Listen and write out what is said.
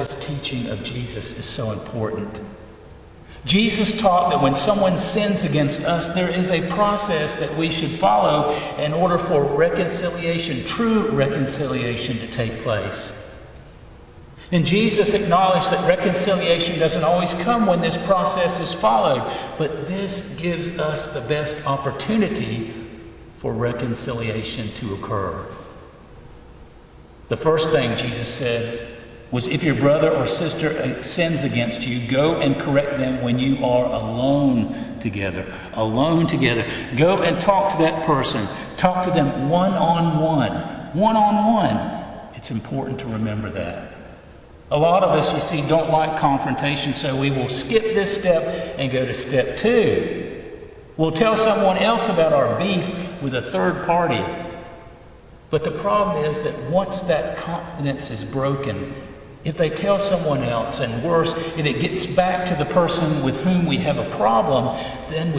this teaching of Jesus is so important. Jesus taught that when someone sins against us, there is a process that we should follow in order for reconciliation, true reconciliation, to take place. And Jesus acknowledged that reconciliation doesn't always come when this process is followed, but this gives us the best opportunity for reconciliation to occur. The first thing Jesus said was, if your brother or sister sins against you, go and correct them when you are alone together. Alone together. Go and talk to that person. Talk to them one-on-one. One-on-one. It's important to remember that. A lot of us, you see, don't like confrontation, so we will skip this step and go to step 2. We'll tell someone else about our beef with a third party. But the problem is that once that confidence is broken, if they tell someone else, and worse, if it gets back to the person with whom we have a problem, then we